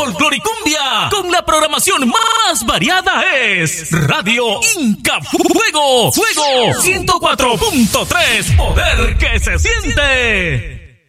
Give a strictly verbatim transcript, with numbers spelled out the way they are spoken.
folclore y cumbia, con la programación más variada es Radio Inca Fuego, Fuego ciento cuatro punto tres, poder que se siente.